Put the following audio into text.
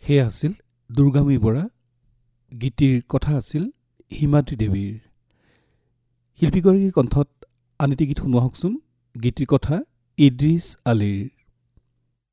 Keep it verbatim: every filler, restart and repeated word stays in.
সেয়া আছিল দুৰ্গামী বৰা, গীতিৰ কথা আছিল হিমাদ্ৰী দেৱীৰ। শিল্পীগৰাকীৰ কণ্ঠত আন এটি গীত শুনোৱা হওকচোন, গীতিৰ কথা ইদ্ৰিছ আলীৰ।